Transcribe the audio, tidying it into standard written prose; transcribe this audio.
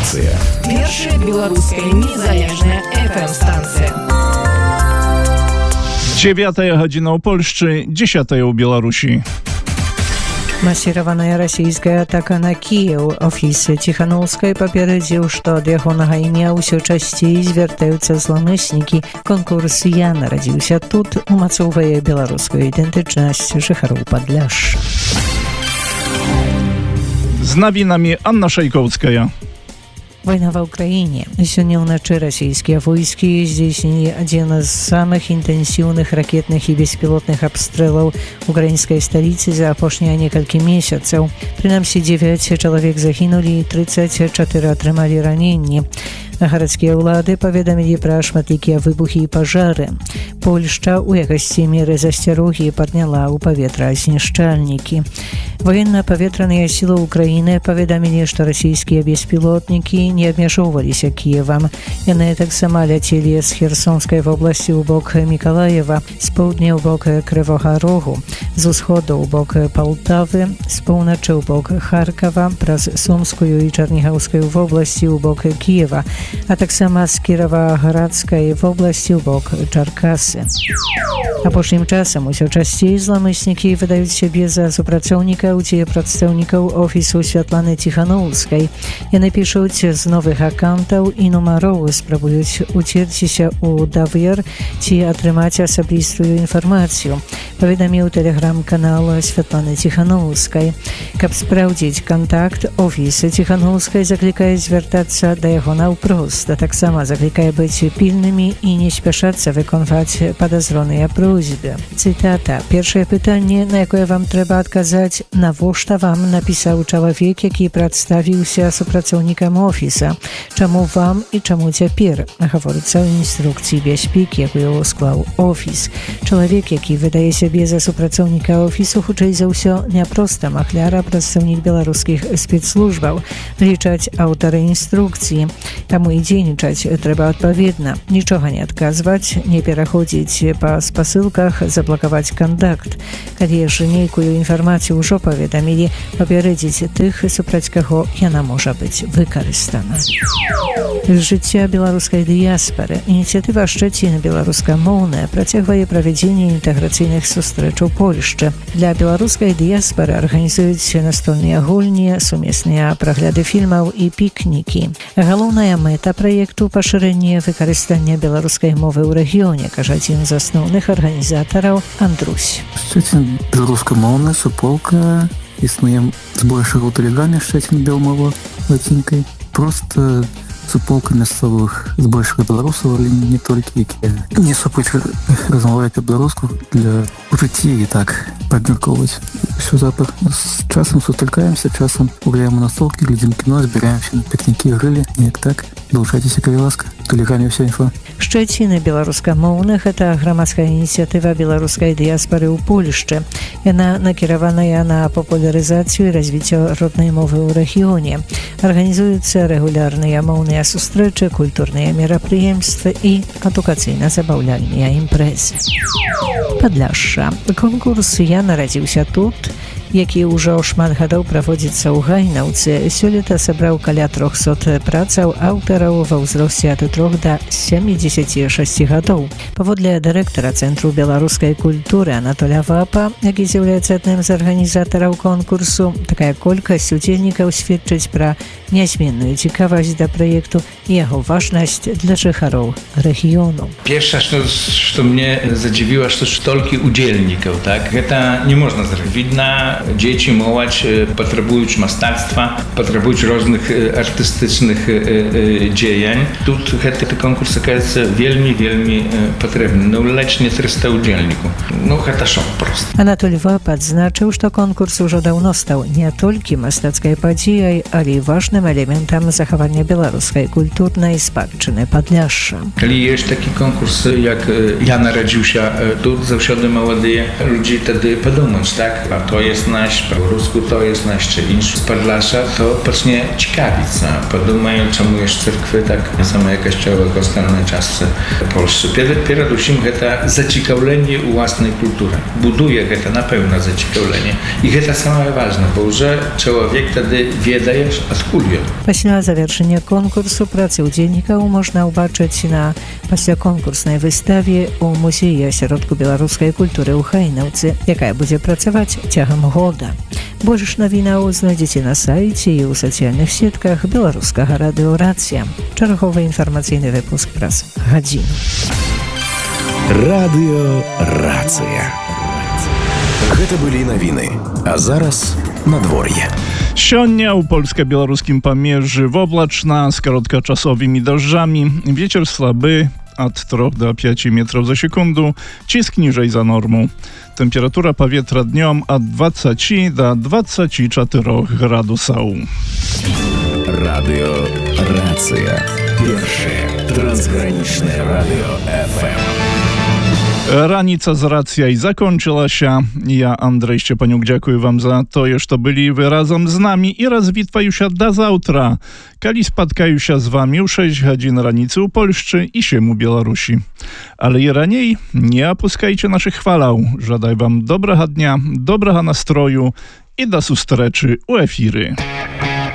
станцыя. Першая беларуская незалежная FM-станцыя. 9 godzina w Polsce, 10 w Białorusi. Масіраваная расійская атака на Кіеў. Офіс Ціхановскай папярэдзіў, што ад ягонага імя ўсё часцей звяртаюцца зламыснікі. Конкурс «Я нарадзіўся тут» умацоўвае беларускую ідэнтычнасць жыхароў Падляшша. Z nawinami Anna Szejkowska. Вайна ва ўкраіне. Сёння ўначы расійскія войскі здзейснілі адзін з самых інтэнсіўных ракетных і беспілотных абстрэлаў украінскай сталіцы за апошнія некалькі месяцаў. Прынамсі 9 чалавек загінулі і 34 атрымалі раненні. Гарадскія ўлады паведамілі пра шматлікія выбухі і пажары. Польшча ў якасці меры засцярогі падняла ў паветра знішчальнікі. Военна-паветраныя сілы Украіны паведамілі, што расійскія беспілотнікі не абмяжоўваліся Кіевам. Яны таксама ляцелі з Херсонскай вобласці ў бок Мікалаева, з поўдня ў бок Крывога Рогу, з усходу ў бок Палтавы, з поўначы ў бок Харкава, праз Сумскую і Чарнігаўскую вобласці ў бок Кіева, а таксама з Кіраваградскай вобласці ў бок Чаркасы. Апошнім часам усё часцей зламыснікі выдаюць сябе за супрацоўнікаў ці прадстаўнікаў офісу Святланы Ціхановскай. Яны пішуць з новых аккаунтаў і нумароў, спрабуюць уцерціся ў давер ці атрымаць асабістую інфармацыю, паведаміў тэлеграм-канал Святланы Ціхановскай. Каб спраўдзіць кантакт, офіс Ціхановскай заклікае звяртацца да яго наўпрост, а таксама заклікае быць пільнымі і не спяшацца выконваць падазроныя просьбы. Цытата. Першае пытанне, на якое вам трэба адказаць: навошта вам напісаў чалавек, які прадставіўся супрацоўнікам офіса? Чаму вам і чаму цяпер? Гаворыцца ў інструкцыі бяспекі, якую склаў офіс. Чалавек, які выдае сябе за супрацоўніка офісу, хутчэй за ўсё не проста махляра, прадстаўнік беларускіх спецслужбаў, лічаць аўтары інструкцыі. Таму і дзейнічаць трэба адпаведна. Нічога не адказваць, не пераходзіць па спасылках, заблакаваць кантакт. Калі ж нейкую інфармацыю ўжо паведамілі, папярэдзіць тых, супраць каго яна можа быць выкарыстана. З жыцця беларускай дыяспары ініцыятыва «Шчэцін беларускамоўная» працягвае правядзенне інтэграцыйных сустрэч у Польшчы. Для беларускай дыяспары арганізуюць настольныя гульні, сумесныя прагляды фільмаў і пікнікі. Галоўная мэта праекту – пашырэнне выкарыстання беларускай мовы ў рэгіёне, кажа адзін з асноўных арганізатараў Андрусь. Шчэцін беларускамоўная суполка існуе збольшага ў тэлеграме «Шчэцін белмова» лацінкай. Проста суполка мясцовых збольшага беларусаў, але не толькі, якія не супуць размаўляць па-беларуску для жыцці і так пабмяркоўваць. Усё запар. З часам сустракаемся, часам гуляем у настолкі, глядзім кіно, збіраемся на пікнікі, грылі. Неяк так. Далучайцеся, калі ласка. В тэлеграме ўся інфа. Шчэціны беларускамоўных – гэта грамадская ініцыятыва беларускай дыяспары ў Польшчы. Яна накіраваная на папулярызацыю і развіццё роднай мовы ў рэгіёне. Арганізуюцца рэгулярныя моўныя сустрэчы, культурныя мерапрыемствы і адукацыйна-забаўляльныя імпрэзы. Падляшша. Конкурс «Я нарадзіўся тут», які ўжо шмат гадоў праводзіцца ў Гайнаўцы, сёлета сабраў каля 300 працаў аўтараў ва ўзросце ад 3 да 76 гадоў. Паводле дырэктара Цэнтру беларускай культуры Анатоля Вапа, які з'яўляецца адным з арганізатараў конкурсу, такая колькасць удзельнікаў сведчыць пра нязменную цікавасць да праекту і яго важнасць для жыхароў рэгіёну. Першае, што мне задзівіла, што столькі удзельнікаў, так? Гэта не можна зрабіць. Відна, дзеці, моладзь патрабуюць мастацтва, патрабуюць розных артыстычных дзеянь. Тут гэты конкурс аказаецца вельмі патрэбны. Ну, ледзь не 300 удзельнікаў. Ну, гэта шок проста. Анатоль Вап адзначыў, што конкурс ужо даўно стаў не толькі мастацкай падзеяй, але і важным элементам захавання беларускай культурнай спадчыны Падляшша. Калі ёсць такі конкурс, як «Я нарадзіўся тут», заўсёды маладыя людзі тады падумаюць, так? А то jest nasz, po rusku to jest nasz, czy inszy z Podlasia, to pocznie ciekawić. Podumaju, czemu jest cerkwy tak same kościoły w ostatniej czasce Polsce. Przede wszystkim to zaciekawienie u własnej kultury. Buduje to na pewno zaciekawienie. I to самое ważne, bo że człowiek wtedy wiedzie, odkud jest. Пасля завершення конкурсу працы ўдзельнікаў можна ўбачыць на пасляконкурснай выставе ў музеі асяродку беларускай культуры ў Хайнаўцы, якая будзе працаваць цягам года. Больш навінаў знайдзеце на сайце і ў сацыяльных сетках беларускага радыё «Рацыя». Чарговы інфармацыйны выпуск праз гадзіну. Радыё «Рацыя». Гэта былі навіны, а зараз надвор'е. Сёння ў польска-беларускім памежжы воблачна з кароткачасовымі дажджамі. Вецер слабы od 3 do 5 metrów za sekundę, cisk niżej za normą. Temperatura powietrza dniem od 20 do 24 gradusów. Radio Racja. Pierwsze transgraniczne radio FM. Ranica z Racjaj zakończyła się. Ja, Andrzej Szczepaniuk, dziękuję wam za to, że byli wy razem z nami i rozwitwają się do zawtra. Kali spotkają się z wami u 6 godzin ranicy u Polszczy i 7 u Białorusi. Ale i raniej nie opuszczajcie naszych chwalał. Żadaj wam dobrego dnia, dobrego nastroju i do sustreczy u efiry.